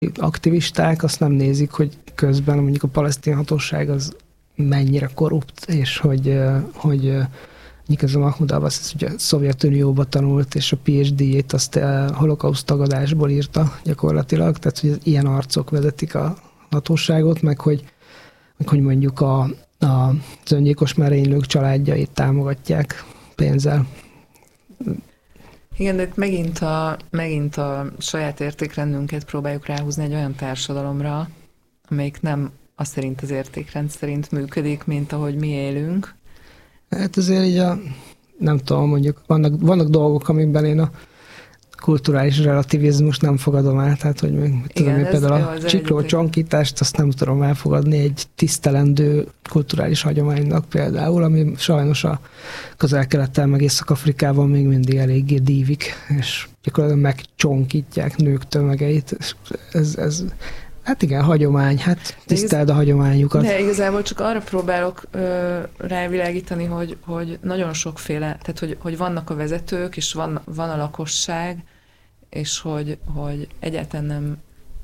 aktivisták azt nem nézik, hogy közben mondjuk a palesztin hatóság az mennyire korrupt, és hogy mondjuk ez a Mahmoud Abbas, ez ugye a Szovjetunióba tanult, és a PhD-jét azt a holokauszt tagadásból írta gyakorlatilag, tehát hogy ilyen arcok vezetik a hatóságot, meg hogy mondjuk az öngyilkos merénylők családjait támogatják pénzzel. Igen, de itt megint a saját értékrendünket próbáljuk ráhúzni egy olyan társadalomra, amelyik nem az szerint az értékrend szerint működik, mint ahogy mi élünk. Hát azért így nem tudom, mondjuk vannak dolgok, amikben én a kulturális relativizmus nem fogadom el, tehát hogy még tudom, én például a csiklócsonkítást azt nem tudom elfogadni egy tisztelendő kulturális hagyománynak például, ami sajnos a Közel-Keleten meg Észak-Afrikában még mindig eléggé dívik, és gyakorlatilag megcsonkítják nők tömegeit. Ez hát igen, hagyomány, hát tiszteld a hagyományukat. De igazából csak arra próbálok rávilágítani, hogy nagyon sokféle, tehát hogy vannak a vezetők, és van a lakosság, és hogy egyáltalán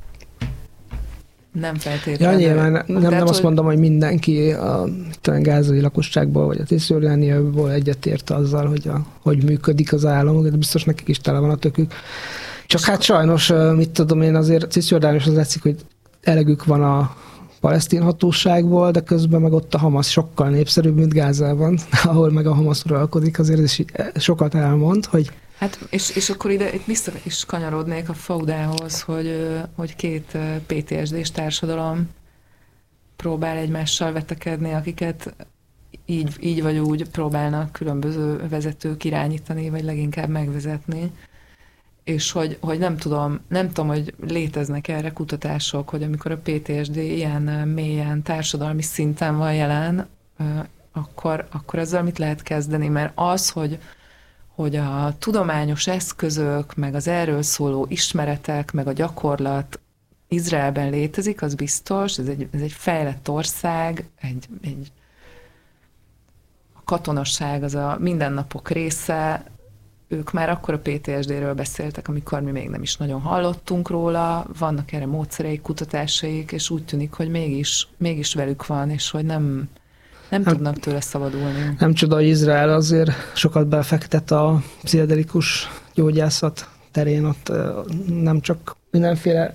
nem feltétlenül. Ja, nyilván nem azt mondom, hogy mindenki a gázai lakosságból, vagy a Cisjordániából egyetért azzal, hogy működik az állam, de biztos nekik is tele van a tökük. Csak hát sajnos, mit tudom én, azért Cisjordánius az látszik, hogy elegük van a palesztin hatóságból, de közben meg ott a Hamas sokkal népszerűbb, mint Gázában, ahol meg a Hamas uralkodik, azért is sokat elmond, hogy... Hát, és akkor itt vissza is kanyarodnék a Faudához, hogy két PTSD-s társadalom próbál egymással vetekedni, akiket így vagy úgy próbálnak különböző vezetők irányítani, vagy leginkább megvezetni. És hogy nem tudom, hogy léteznek erre kutatások, hogy amikor a PTSD ilyen mélyen társadalmi szinten van jelen, akkor ezzel mit lehet kezdeni? Mert az, hogy a tudományos eszközök, meg az erről szóló ismeretek, meg a gyakorlat Izraelben létezik, az biztos, ez egy fejlett ország, a katonasság az a mindennapok része. Ők már akkor a PTSD-ről beszéltek, amikor mi még nem is nagyon hallottunk róla, vannak erre módszereik, kutatásaik, és úgy tűnik, hogy mégis velük van, és hogy nem tudnak tőle szabadulni. Nem csoda, hogy Izrael azért sokat befektet a pszichedelikus gyógyászat terén, ott nem csak mindenféle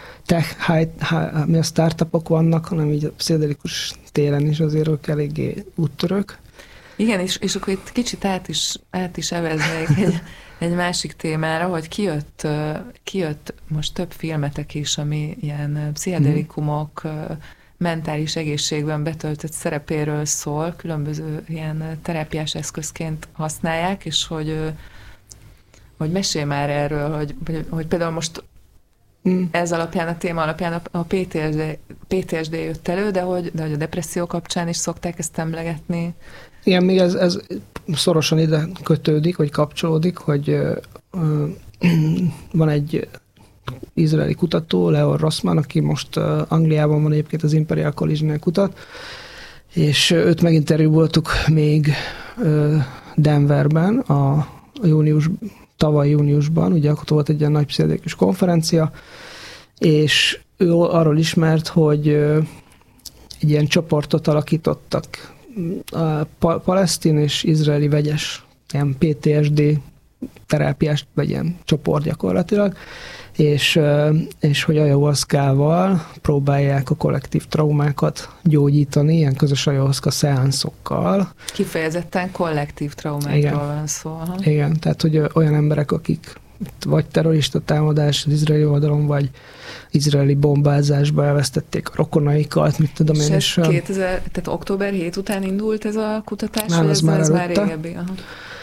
startupok vannak, hanem így a pszichedelikus téren is azért ők eléggé úttörők. Igen, és akkor itt kicsit át is eveznék egy másik témára, hogy kijött most több filmetek is, ami ilyen pszichedelikumok mentális egészségben betöltött szerepéről szól, különböző ilyen terápiás eszközként használják, és hogy mesélj már erről, hogy például most ez alapján, a téma alapján a PTSD jött elő, de hogy a depresszió kapcsán is szokták ezt emlegetni. Igen, még ez szorosan ide kötődik, vagy kapcsolódik, hogy van egy izraeli kutató, Leon Rossmann, aki most Angliában van egyébként az Imperial College-nél kutat, és őt meginterjúvoltuk még Denverben, tavaly júniusban, ugye akkor volt egy ilyen nagy pszichedelikus konferencia, és ő arról ismert, hogy egy ilyen csoportot alakítottak, a palesztin és izraeli vegyes ilyen PTSD terápiás, vagy ilyen csoport gyakorlatilag, és hogy ayahuaszkával próbálják a kollektív traumákat gyógyítani, ilyen közös ayahuaszka szeánszokkal. Kifejezetten kollektív traumákról van szó. Aha. Igen, tehát hogy olyan emberek, akik vagy terrorista támadás az izraeli oldalon, vagy izraeli bombázásba elvesztették a rokonaikat, mit tudom én. És tehát október 7 után indult ez a kutatás? Nem, ez már régebbi. Aha.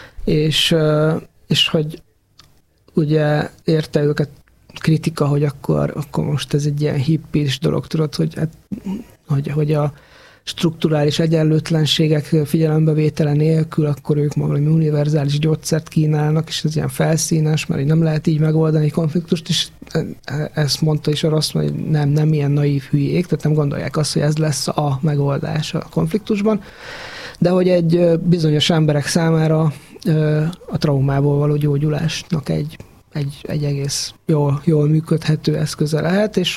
És hogy ugye érte őket kritika, hogy akkor most ez egy ilyen hippis dolog, tudod, hogy a strukturális egyenlőtlenségek figyelembevétele nélkül, akkor ők valami univerzális gyógyszert kínálnak, és ez ilyen felszínes, mert nem lehet így megoldani konfliktust, és ezt mondta is arra, hogy nem ilyen naív hülyék, tehát nem gondolják azt, hogy ez lesz a megoldás a konfliktusban, de hogy egy bizonyos emberek számára a traumából való gyógyulásnak egy egy egész jól működhető eszköze lehet, és